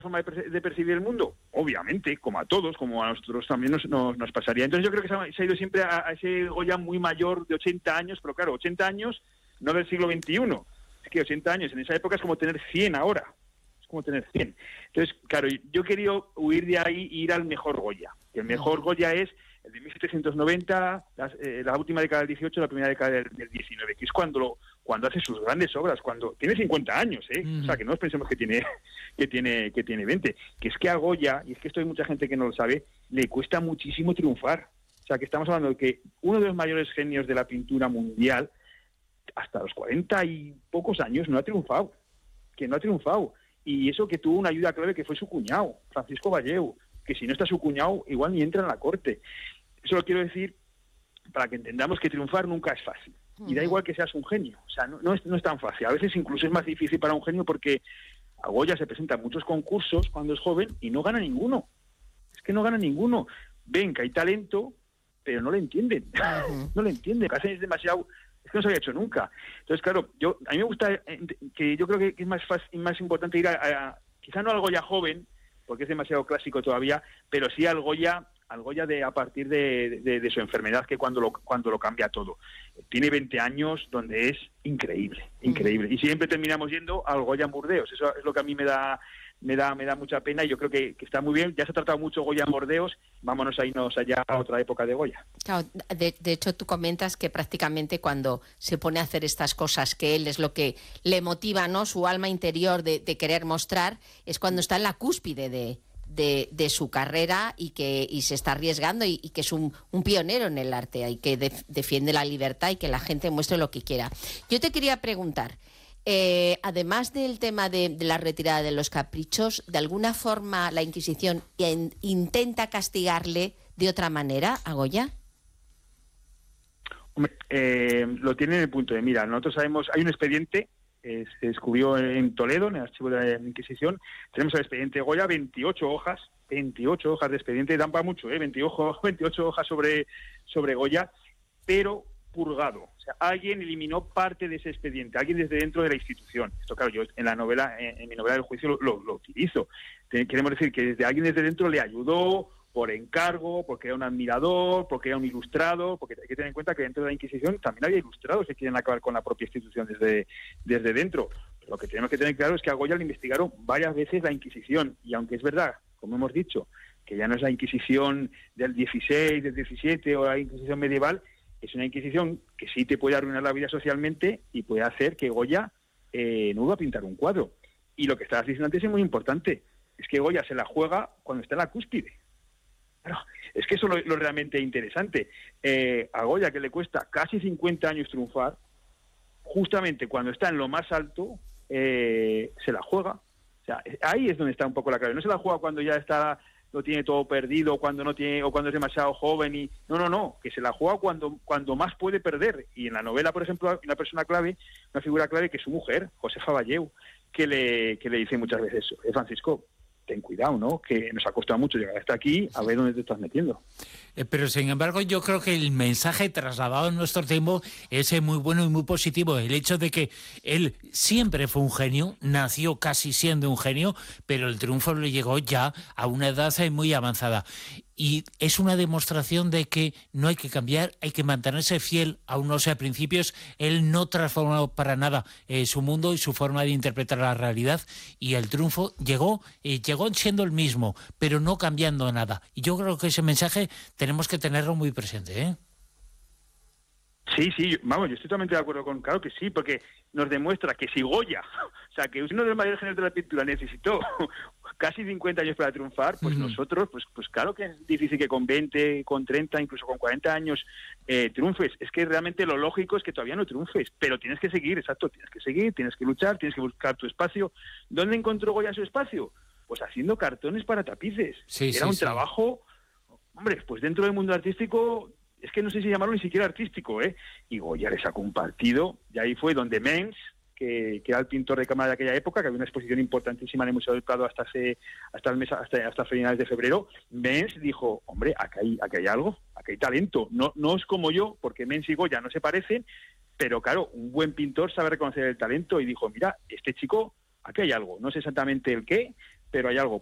forma de percibir el mundo? Obviamente, como a todos, como a nosotros también nos pasaría. Entonces yo creo que se ha ido siempre a ese Goya muy mayor de 80 años, pero claro, 80 años no del siglo XXI. Es que 80 años en esa época es como tener 100 ahora. Es como tener 100. Entonces, claro, yo he querido huir de ahí e ir al mejor Goya. Que el mejor Goya es el de 1790, la última década del 18, la primera década del 19, que es cuando hace sus grandes obras, cuando tiene 50 años, o sea, que no nos pensemos que tiene 20, que es que a Goya, y es que esto hay mucha gente que no lo sabe, le cuesta muchísimo triunfar. O sea, que estamos hablando de que uno de los mayores genios de la pintura mundial, hasta los 40 y pocos años, no ha triunfado. Y eso que tuvo una ayuda clave que fue su cuñado, Francisco Valleu, que si no está su cuñado, igual ni entra en la corte. Eso lo quiero decir para que entendamos que triunfar nunca es fácil. Y da igual que seas un genio. O sea, no es tan fácil. A veces incluso es más difícil para un genio porque a Goya se presenta en muchos concursos cuando es joven y no gana ninguno. Es que no gana ninguno. Ven que hay talento, pero no le entienden. No le entienden. Casi es demasiado... Es que no se había hecho nunca. Entonces, claro, a mí me gusta que yo creo que es más fácil, más importante ir quizá no al Goya joven, porque es demasiado clásico todavía, pero sí al Goya de a partir de su enfermedad, que cuando lo cambia todo. Tiene 20 años donde es increíble. Y siempre terminamos yendo al Goya en Burdeos. Eso es lo que a mí me da mucha pena, y yo creo que está muy bien. Ya se ha tratado mucho Goya en Burdeos, vámonos a irnos allá a otra época de Goya. Claro, de hecho tú comentas que prácticamente cuando se pone a hacer estas cosas, que él es lo que le motiva, ¿no? Su alma interior de querer mostrar, es cuando está en la cúspide de su carrera y se está arriesgando y que es un pionero en el arte y que defiende la libertad y que la gente muestre lo que quiera. Yo te quería preguntar, además del tema de la retirada de los caprichos, ¿de alguna forma la Inquisición intenta castigarle de otra manera a Goya? Hombre, lo tiene en el punto de mira. Nosotros sabemos, hay un expediente, se descubrió en Toledo, en el archivo de la Inquisición. Tenemos el expediente Goya, 28 hojas de expediente, dan para mucho, 28 hojas sobre Goya, pero purgado. O sea, alguien eliminó parte de ese expediente, alguien desde dentro de la institución. Esto, claro, yo en la novela, en mi novela del juicio lo utilizo. Queremos decir que alguien desde dentro le ayudó por encargo, porque era un admirador, porque era un ilustrado, porque hay que tener en cuenta que dentro de la Inquisición también había ilustrados que quieren acabar con la propia institución desde dentro. Pero lo que tenemos que tener claro es que a Goya le investigaron varias veces la Inquisición, y aunque es verdad, como hemos dicho, que ya no es la Inquisición del 16, del 17 o la Inquisición medieval, es una Inquisición que sí te puede arruinar la vida socialmente y puede hacer que Goya no va a pintar un cuadro. Y lo que estabas diciendo antes es muy importante, es que Goya se la juega cuando está en la cúspide. Claro, es que eso es lo realmente interesante. A Goya, que le cuesta casi 50 años triunfar, justamente cuando está en lo más alto, se la juega. O sea, ahí es donde está un poco la clave. No se la juega cuando ya lo tiene todo perdido, cuando no tiene, o cuando es demasiado joven. No, que se la juega cuando más puede perder. Y en la novela, por ejemplo, hay una persona clave, una figura clave, que es su mujer, Josefa Valleu, que le dice muchas veces, Francisco, ten cuidado, ¿no? Que nos ha costado mucho llegar hasta aquí, a ver dónde te estás metiendo. Pero sin embargo yo creo que el mensaje trasladado en nuestro tiempo es muy bueno y muy positivo. El hecho de que él siempre fue un genio, nació casi siendo un genio, pero el triunfo le llegó ya a una edad muy avanzada. Y es una demostración de que no hay que cambiar, hay que mantenerse fiel a unos principios. Él no transformó para nada su mundo y su forma de interpretar la realidad, y el triunfo llegó siendo el mismo, pero no cambiando nada. Y yo creo que ese mensaje tenemos que tenerlo muy presente, ¿eh? Sí, vamos, yo estoy totalmente de acuerdo claro que sí, porque nos demuestra que si Goya, o sea, que uno de los mayores genios de la pintura necesitó casi 50 años para triunfar, pues nosotros, pues claro que es difícil que con 20, con 30, incluso con 40 años triunfes. Es que realmente lo lógico es que todavía no triunfes, pero tienes que seguir, tienes que luchar, tienes que buscar tu espacio. ¿Dónde encontró Goya su espacio? Pues haciendo cartones para tapices. Era un trabajo, hombre, pues dentro del mundo artístico, es que no sé si llamarlo ni siquiera artístico, y Goya le sacó un partido, y ahí fue donde Mengs, que era el pintor de cámara de aquella época, que había una exposición importantísima en el Museo del Prado hasta finales de febrero. Mengs dijo, hombre, aquí hay algo, aquí hay talento. No es como yo, porque Mengs y Goya no se parecen, pero claro, un buen pintor sabe reconocer el talento, y dijo, mira, este chico, aquí hay algo, no sé exactamente el qué, pero hay algo